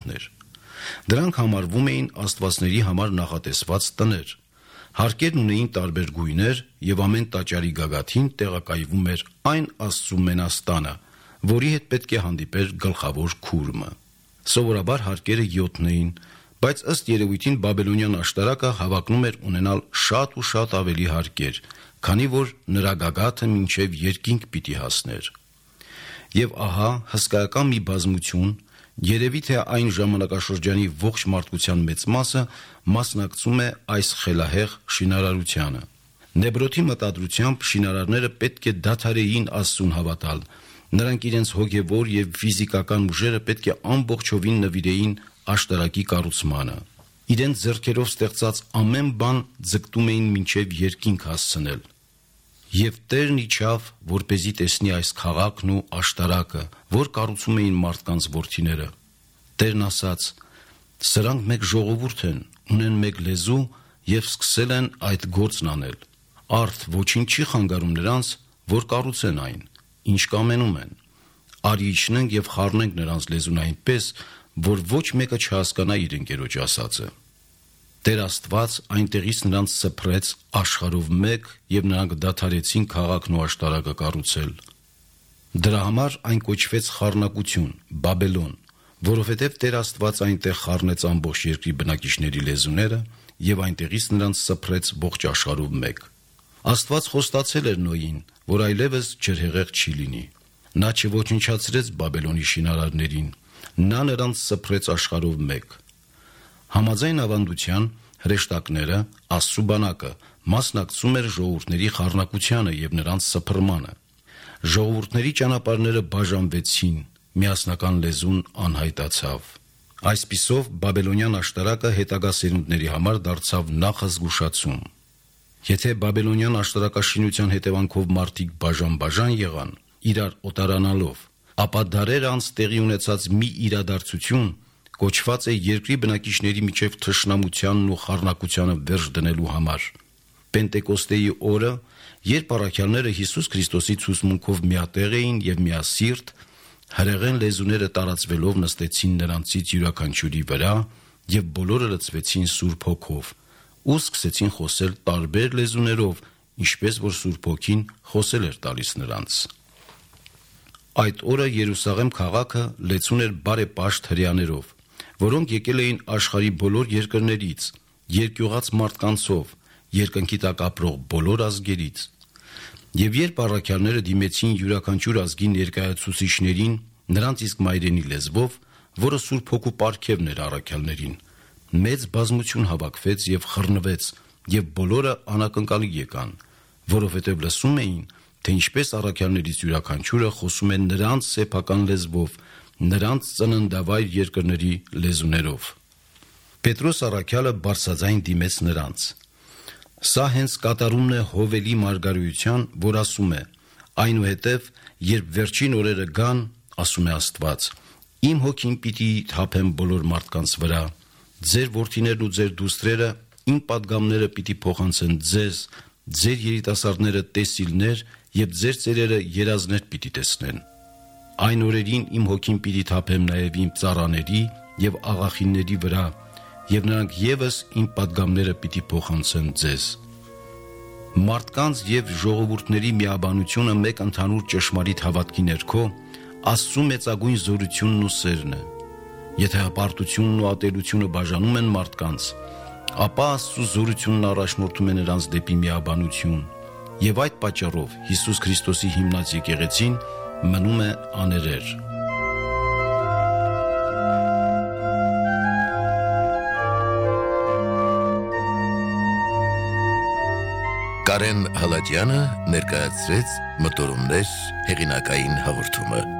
եկեղեցիներ։ Դրանք համարվում էին աստվածների համար նախատեսված տներ։ Հարկերն ունեին տարբեր գույներ եւ ամեն տաճարի գագաթին տեղակայվում էր այն Աստծու մենաստանը, որի հետ պետք է հանդիպեր գլխավոր քուրմը։ Սովորաբար հարկերը 7 էին, բայց ըստ երևույթին Բաբելոնյան աշտարակը հավակնում էր ունենալ շատ ու շատ ավելի հարկեր, քանի որ նրա գագաթը մինչև երկինք պիտի հասներ։ Եվ ահա հսկայական մի բազմություն, երևի թե այն ժամանակաշրջանի ողջ մարդկության մեծ մասը մասնակցում է այս խելահեղ շինարարությանը։ Նեբրոթի մտադրությամբ շինարարները պետք է դադարեին Աստծուն հավատալ, նրանք իրենց հոգևոր եւ ֆիզիկական ուժերը պետք է ամբողջովին նվիրեին աշտարակի կառուցմանը։ Իրենց ձեռքերով ստեղծած ամեն բան ձգտում էին մինչև երկինք հասցնել։ Եվ Տերն իջավ, որպեսզի տեսնի այս քաղաքն ու աշտարակը, որ կառուցում էին մարդկանց որդիները։ Տերն ասաց. «Սրանք մեկ ժողովուրդ են, ունեն մեկ լեզու եւ սկսել են այդ գործն անել։ Արդ ոչինչ չի խանգարում նրանց, որ կառուցեն այն, ինչ կամենում են։ Արի իջնենք եւ խառնենք նրանց լեզուն այնպես, որ ոչ մեկը չհասկանա իր ընկերոջ ասածը»։ Տեր Աստված այնտեղից նրանց սփռեց աշխարհով մեկ եւ նրանք դադարեցին քաղաքն ու աշտարակը կառուցել։ Դրա համար այն կոչվեց խառնակություն, Բաբելոն, որովհետև Տեր Աստված այնտեղ խառնեց ամբողջ երկրի բնակիչների լեզուները եւ այնտեղից նրանց սփռեց ողջ աշխարհով մեկ։ Աստված խոստացել էր Նոյին, որ այլևս ջրհեղեղ չի լինի։ Նա չոչնչացրեց Բաբելոնի շինարարներին, նա նրանց սփռեց աշխարհով մեկ։ Համաձայն ավանդության հրեշտակները, Աստծու բանակը, մասնակցում էր ժողովուրդների խառնակությանը եւ նրանց սփռմանը։ Ժողովուրդների ճանապարհները բաժանվեցին, միասնական լեզուն անհայտացավ։ Այսպիսով Բաբելոնյան աշտարակը հետագա սերունդների համար դարձավ նախազգուշացում։ Եթե Բաբելոնյան աշտարակաշինության հետևանքով մարդիկ բաժան եղան, իրար օտարանալով, ապա դարեր անց տեղի ունեցած մի իրադարձություն կոչված է երկրի բնակիչների միջև թշնամությանն ու խառնակությանը վերջ դնելու համար։ Պենտեկոստեի օրը, երբ առաքյալները Հիսուս Քրիստոսի ցուցմունքով միատեղ էին եւ միասիրտ, հրեղեն լեզուները տարածվելով նստեցին նրանցից յուրաքանչյուրի վրա եւ բոլորը լցվեցին Սուրբ Հոգով ու սկսեցին խոսել տարբեր լեզուներով, ինչպես որ Սուրբ Հոգին խոսել էր տալիս նրանց։ Այդ օրը Երուսաղեմ քաղաքը լեցուն էր բարեպաշտ հրեաներով, որոնք եկել էին աշխարհի բոլոր երկրներից, երկյուղած մարդկանցով, երկնքի տակ ապրող բոլոր ազգերից։ Եվ երբ առաքյալները դիմեցին յուրաքանչյուր ազգի ներկայացուցիչներին նրանց իսկ մայրենի լեզվով, որը Սուրբ Հոգու պարգևն էր առաքյալներին, մեծ բազմություն հավաքվեց եւ խռնվեց, եւ բոլորը անակնկալի եկան, որովհետեւ լսում էին, թե ինչպես առաքյալներից յուրաքանչյուրը խոսում է նրանց սեփական լեզվով, նրանց ծննդավայր երկրների լեզուներով։ Պետրոս առաքյալը բարձրաձայն դիմեց նրանց. «Սա հենց կատարումն է Հովելի մարգարեության, որ ասում է. այնուհետև, երբ վերջին օրերը գան, ասում է Աստված, իմ հոգին պիտի թափեմ բոլոր մարդկանց վրա, ձեր որդիներն ու ձեր դուստրերը իմ պատգամները պիտի փոխանցեն ձեզ, ձեր երիտասարդները տեսիլներ եւ ձեր ծերերը երազներ պիտի տեսնեն։ Այն օրերին իմ հոգին պիտի թափեմ նաեւ իմ ծառաների եւ աղախինների վրա, եւ նրանք եւս իմ պատգամները պիտի փոխանցեն ձեզ»։ Մարդկանց եւ ժողովուրդների միաբանությունը մեկ ընդհանուր ճշմարիտ հավատքի ներքո Աստծու մեծագույն զորությունն ու սերն է։ Եթե հպարտությունն ու ատելությունը բաժանում են մարդկանց, ապա Աստծու զորությունն առաջնորդում է նրանց դեպի միաբանություն, եւ այդ պատճառով Հիսուս Քրիստոսի հիմնած եկեղեցին մնում է աներեր։ Կարեն Հալաջյանը ներկայացրեց մտորումներ հեղինակային հաղորդումը։